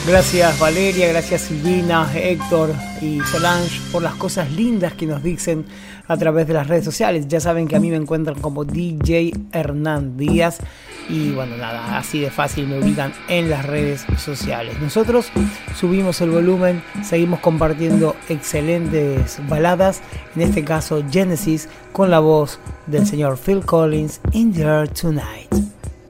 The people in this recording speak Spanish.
Gracias Valeria, gracias Silvina, Héctor y Solange por las cosas lindas que nos dicen a través de las redes sociales. Ya saben que a mí me encuentran como DJ Hernán Díaz y bueno, nada, así de fácil me ubican en las redes sociales. Nosotros subimos el volumen, seguimos compartiendo excelentes baladas, en este caso Genesis con la voz del señor Phil Collins, In the Air Tonight.